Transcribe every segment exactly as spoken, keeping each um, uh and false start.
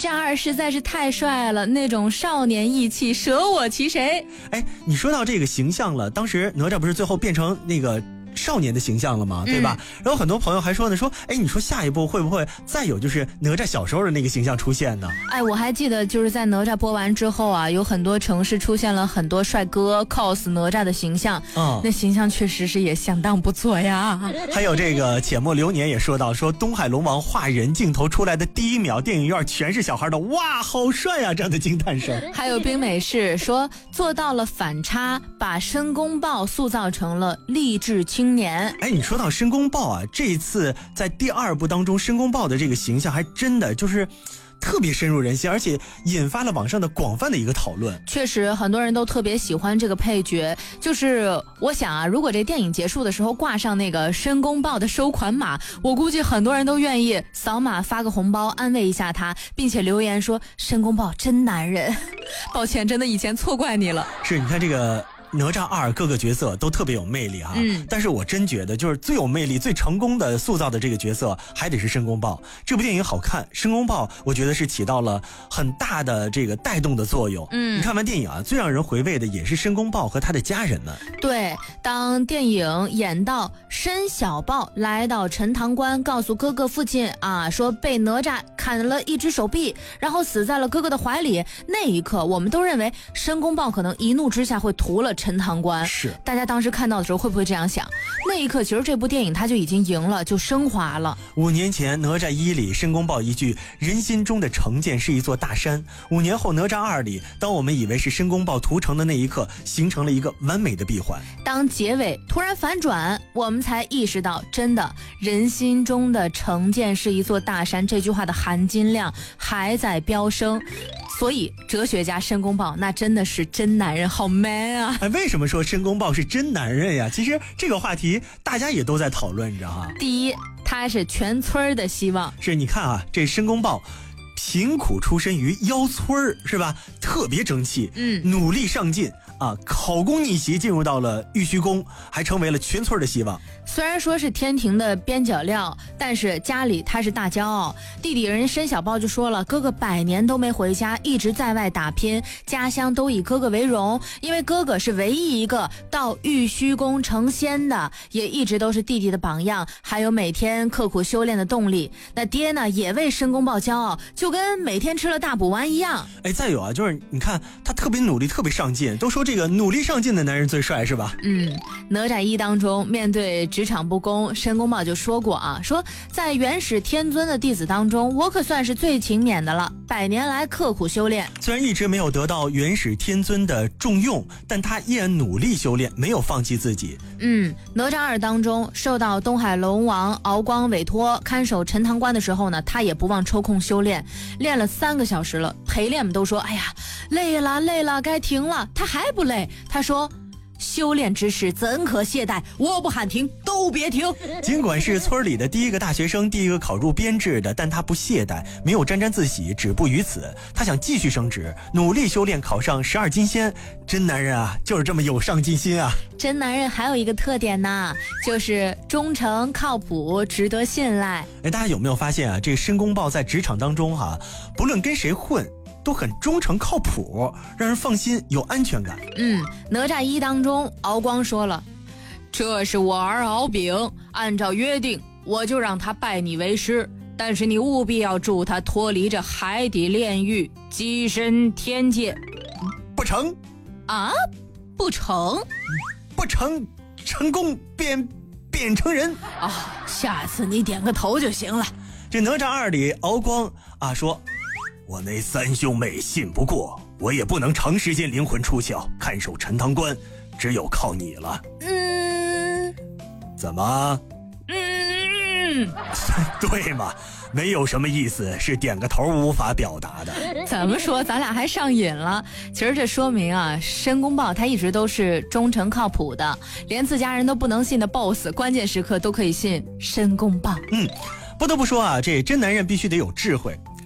吒二实在是太帅了，那种少年义气，舍我其谁。 哎，你说到这个形象了，当时哪吒不是最后变成那个少年的形象了吗？对吧？嗯、然后很多朋友还说呢，说，哎，你说下一步会不会再有就是哪吒小时候的那个形象出现呢？ 哎，我还记得就是在哪吒播完之后啊，有很多城市出现了很多帅哥 cos 哪吒的形象，嗯，那形象确实是也相当不错呀。 还有这个浅墨流年也说到，说东海龙王画人镜头出来的第一秒，电影院全是小孩的哇好帅啊这样的惊叹声。 还有冰美式说做到了反差，把申公豹塑造成了励志青年。 哎，你说到申公豹啊，这一次在第二部当中，申公豹的这个形象还真的就是特别深入人心，而且引发了网上的广泛的一个讨论。 确实很多人都特别喜欢这个配角，就是我想啊，如果这电影结束的时候挂上那个申公豹的收款码，我估计很多人都愿意扫码发个红包安慰一下他，并且留言说申公豹真男人。抱歉，真的以前错怪你了。 是，你看这个哪吒二各个角色都特别有魅力啊，嗯，但是我真觉得就是最有魅力最成功的塑造的这个角色还得是申公豹。这部电影好看，申公豹我觉得是起到了很大的这个带动的作用。嗯，你看完电影啊，最让人回味的也是申公豹和他的家人们。 对，当电影演到申小豹来到陈塘关，告诉哥哥父亲啊，说被哪吒砍了一只手臂，然后死在了哥哥的怀里，那一刻我们都认为申公豹可能一怒之下会屠了陈塘关。 是， 大家当时看到的时候会不会这样想？那一刻其实这部电影它就已经赢了，就升华了。 五年前哪吒一里申公豹一句人心中的成见是一座大山，五年后哪吒二里，当我们以为是申公豹屠城的那一刻，形成了一个完美的闭环。 当结尾突然反转，我们才意识到真的人心中的成见是一座大山这句话的含金量还在飙升。所以哲学家申公豹那真的是真男人，好 man 啊！ 哎，为什么说申公豹是真男人呀？其实这个话题大家也都在讨论，你知道吗？ 第一，他是全村的希望。 是，你看啊，这申公豹贫苦出身于腰村是吧？特别争气，嗯，努力上进啊，考公逆袭进入到了玉虚宫，还成为了全村的希望。 虽然说是天庭的边角料，但是家里他是大骄傲。弟弟人申小豹就说了，哥哥百年都没回家，一直在外打拼，家乡都以哥哥为荣，因为哥哥是唯一一个到玉虚宫成仙的，也一直都是弟弟的榜样，还有每天刻苦修炼的动力。那爹呢也为申公豹骄傲，就跟每天吃了大补丸一样。 哎，再有啊，就是你看他特别努力，特别上进，都说这个努力上进的男人最帅是吧？ 嗯，哪吒一当中面对职场不公，申公豹就说过啊，说在元始天尊的弟子当中，我可算是最勤勉的了，百年来刻苦修炼。 虽然一直没有得到元始天尊的重用，但他依然努力修炼，没有放弃自己。 嗯，哪吒二当中受到东海龙王敖光委托看守陈塘关的时候呢，他也不忘抽空修炼，练了三个小时了，陪练们都说，哎呀，累了累了，该停了，他还不累。他说，修炼之事怎可懈怠，我不喊停都别停。 尽管是村里的第一个大学生，第一个考入编制的，但他不懈怠，没有沾沾自喜，止步于此。他想继续升职，努力修炼，考上十二金仙。真男人啊，就是这么有上进心啊。 真男人还有一个特点呢，就是忠诚靠谱，值得信赖。 哎，大家有没有发现啊，这个申公豹在职场当中哈、啊，不论跟谁混都很忠诚靠谱，让人放心有安全感。 嗯，哪吒一当中敖光说了，这是我儿敖丙，按照约定我就让他拜你为师，但是你务必要助他脱离这海底炼狱，跻身天界。 不成啊？不成？ 不成，成功变变成人啊、哦！下次你点个头就行了。 这哪吒二里敖光啊说，我那三兄妹信不过，我也不能长时间灵魂出窍看守陈塘关，只有靠你了。 嗯， 怎么？ 嗯， 对嘛，没有什么意思，是点个头无法表达的。 怎么说，咱俩还上瘾了。其实这说明啊，申公豹他一直都是忠诚靠谱的，连自家人都不能信的 boss， 关键时刻都可以信申公豹。 嗯，不得不说啊，这真男人必须得有智慧。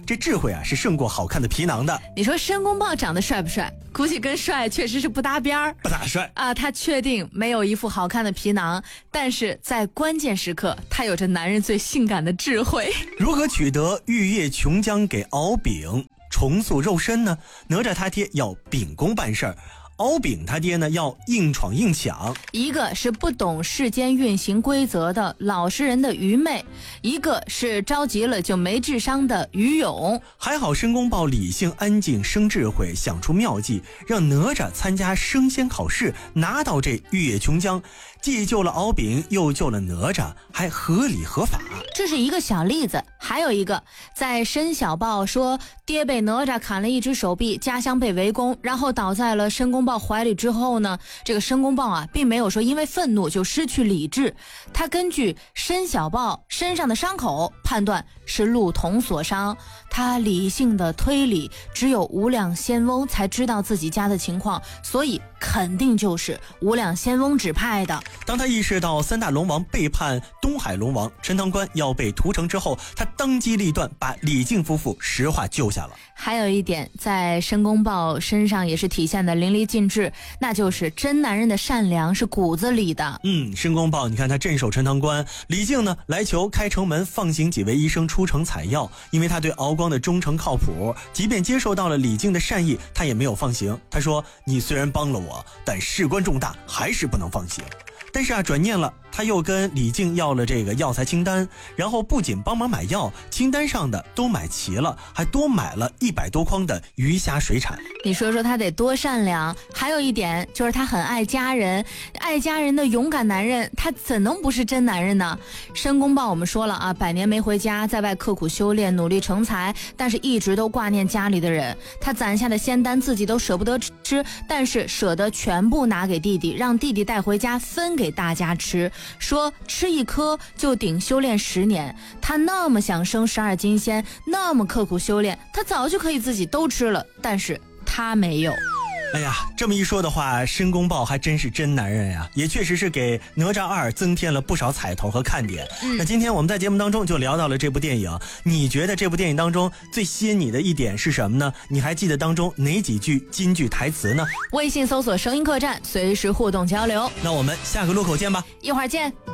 这智慧啊是胜过好看的皮囊的。 你说申公豹长得帅不帅？估计跟帅确实是不搭边儿， 不咋帅啊。他确定没有一副好看的皮囊，但是在关键时刻，他有着男人最性感的智慧。 如何取得玉液琼浆给敖丙重塑肉身呢？哪吒他爹要秉公办事儿，敖丙他爹呢要硬闯硬抢。 一个是不懂世间运行规则的老实人的愚昧，一个是着急了就没智商的愚勇。 还好申公豹理性安静生智慧，想出妙计，让哪吒参加升仙考试，拿到这玉液琼浆，既救了敖丙，又救了哪吒，还合理合法。 这是一个小例子。还有一个，在申小豹说爹被哪吒砍了一只手臂，家乡被围攻，然后倒在了申公豹怀里之后呢，这个申公豹啊并没有说因为愤怒就失去理智，他根据申小豹身上的伤口判断是鹿童所伤，他理性的推理，只有无量仙翁才知道自己家的情况，所以肯定就是无量仙翁指派的。 当他意识到三大龙王背叛东海龙王，陈塘关要被屠城之后，他当机立断把李靖夫妇石化救下了。 还有一点在申公豹身上也是体现的淋漓尽致，那就是真男人的善良是骨子里的。 嗯，申公豹你看他镇守陈塘关，李靖呢来求开城门放行几位医生出城采药，因为他对敖光的忠诚靠谱，即便接受到了李靖的善意，他也没有放行。他说，你虽然帮了我，但事关重大，还是不能放行。但是啊，转念了，他又跟李靖要了这个药材清单，然后不仅帮忙买药，清单上的都买齐了，还多买了一百多筐的鱼虾水产。 你说说他得多善良。还有一点就是他很爱家人，爱家人的勇敢男人，他怎能不是真男人呢？申公豹我们说了啊，百年没回家，在外刻苦修炼，努力成才，但是一直都挂念家里的人。他攒下的仙丹自己都舍不得吃，但是舍得全部拿给弟弟，让弟弟带回家分给大家吃，说吃一颗就顶修炼十年。他那么想升十二金仙，那么刻苦修炼，他早就可以自己都吃了，但是他没有。 哎呀，这么一说的话，申公豹还真是真男人呀，也确实是给哪吒二增添了不少彩头和看点。嗯、那今天我们在节目当中就聊到了这部电影，你觉得这部电影当中最吸引你的一点是什么呢？你还记得当中哪几句金句台词呢？ 微信搜索声音客栈，随时互动交流。 那我们下个路口见吧， 一会儿见。